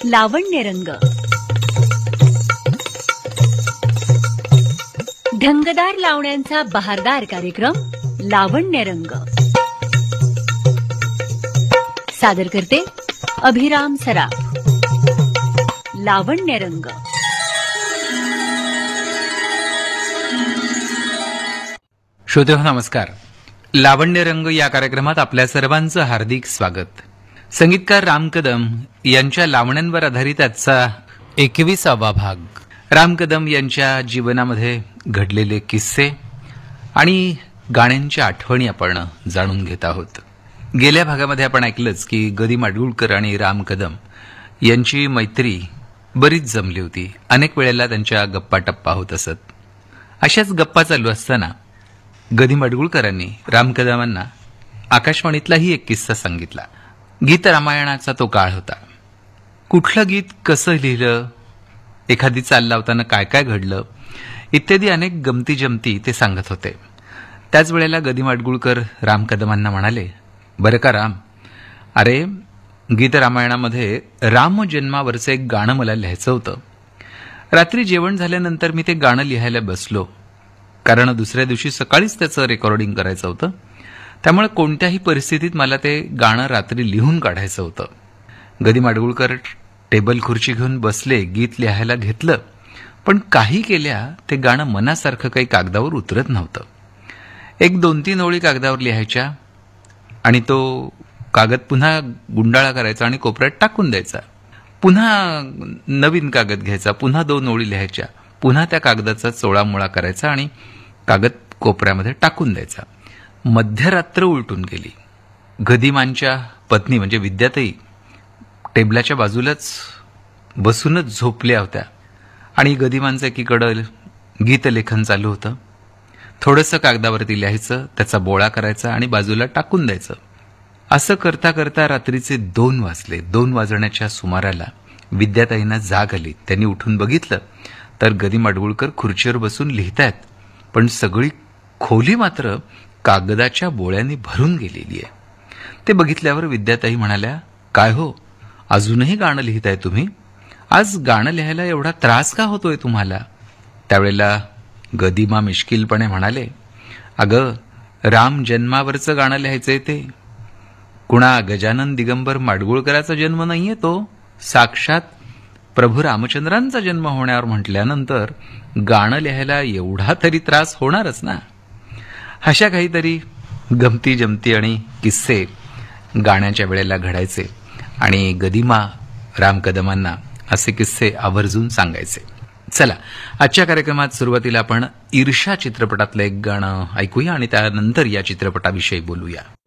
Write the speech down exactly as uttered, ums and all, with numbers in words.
लावण्यरंग. ढंगदार लावण्यांचा बहारदार कार्यक्रम लावण्यरंग. सादर करते अभिराम सराफ. लावण्यरंग. श्रोतेहो नमस्कार. लावण्यरंग या कार्यक्रमात आपल्या सर्वांचं हार्दिक स्वागत. संगीतकार राम कदम यांच्या लावण्यांवर आधारित आजचा एकविसावा भाग. राम कदम यांच्या जीवनामध्ये घडलेले किस्से आणि गाण्यांच्या आठवणी आपण जाणून घेत आहोत. गेल्या भागामध्ये आपण ऐकलंच की गदी माडगुळकर आणि राम कदम यांची मैत्री बरीच जमली होती. अनेक वेळेला त्यांच्या गप्पा टप्पा होत असत. अशाच गप्पा चालू असताना गदी माडगुळकरांनी राम कदमांना आकाशवाणीतलाही एक किस्सा सांगितला. गीत रामायणाचा तो काळ होता. कुठलं गीत कसं लिहिलं, एखादी चाल लावताना काय काय घडलं इत्यादी अनेक गमती जमती ते सांगत होते. त्याच वेळेला गदी माडगुळकर राम कदमांना म्हणाले, बरं का राम, अरे गीत रामायणामध्ये राम जन्मावरचं एक गाणं मला लिहायचं होतं. रात्री जेवण झाल्यानंतर मी ते गाणं लिहायला बसलो, कारण दुसऱ्या दिवशी सकाळीच त्याचं रेकॉर्डिंग करायचं होतं. त्यामुळे कोणत्याही परिस्थितीत मला ते गाणं रात्री लिहून काढायचं होतं. गदी माडगुळकर टेबल खुर्ची घेऊन बसले, गीत लिहायला घेतलं, पण काही केल्या ते गाणं मनासारखं काही कागदावर उतरत नव्हतं. एक दोन तीन ओळी कागदावर लिहायच्या आणि तो कागद पुन्हा गुंडाळा करायचा आणि कोपऱ्यात टाकून द्यायचा. पुन्हा नवीन कागद घ्यायचा, पुन्हा दोन ओळी लिहायच्या, पुन्हा त्या कागदाचा चोळामोळा करायचा आणि कागद कोपऱ्यामध्ये टाकून द्यायचा. मध्यरात्र उलटून गेली. गदिमांच्या पत्नी म्हणजे विद्याताई टेबलाच्या बाजूलाच बसूनच झोपल्या होत्या आणि गदिमांचं एकीकडं गीतलेखन चालू होतं. थोडंसं कागदावरती लिहायचं, त्याचा बोळा करायचा आणि बाजूला टाकून द्यायचं. असं करता करता रात्रीचे दोन वाजले. दोन वाजण्याच्या सुमाराला विद्याताईंना जाग आली. त्यांनी उठून बघितलं तर गदी माडगुळकर खुर्चीवर बसून लिहितायत, पण सगळी खोली मात्र कागदाच्या बोळ्यांनी भरून गेलेली आहे. ते बघितल्यावर विद्याताई म्हणाल्या, काय हो, अजूनही गाणं लिहिताय तुम्ही? आज गाणं लिहायला एवढा त्रास का होतोय तुम्हाला? त्यावेळेला गदिमा मिश्किलपणे म्हणाले, अगं, राम जन्मावरचं गाणं लिहायचंय ते. कुणा गजानन दिगंबर माडगुळकराचा जन्म नाहीये तो, साक्षात प्रभू रामचंद्रांचा जन्म होण्यावर म्हटल्यानंतर गाणं लिहायला एवढा तरी त्रास होणारच ना. अशा काहीतरी गमती जमती आणि किस्से गाण्याच्या वेळेला घडायचे आणि गदिमा राम कदमांना असे किस्से आवर्जून सांगायचे. चला, आजच्या कार्यक्रमात सुरुवातीला आपण ईर्षा चित्रपटातलं एक गाणं ऐकूया आणि त्यानंतर या चित्रपटाविषयी बोलूया.